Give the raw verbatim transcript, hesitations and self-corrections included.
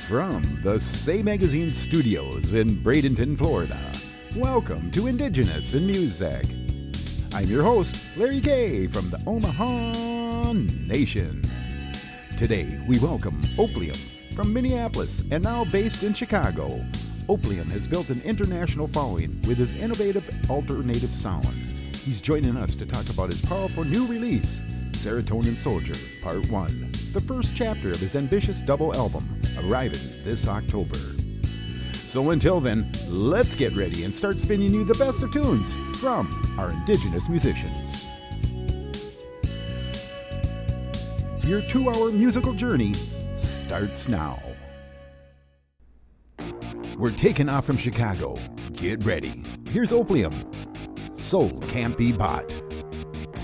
From the Say Magazine studios in Bradenton, Florida, welcome to Indigenous in Music. I'm your host, Larry Kay from the Omaha Nation. Today, we welcome Oplium from Minneapolis and now based in Chicago. Oplium has built an international following with his innovative alternative sound. He's joining us to talk about his powerful new release, Serotonin Soldier, Part one, the first chapter of his ambitious double album, arriving this October. So until then, let's get ready and start spinning you the best of tunes from our Indigenous musicians. Your two-hour musical journey starts now. We're taking off from Chicago. Get ready. Here's Oplium. Soul Can't Be Bought.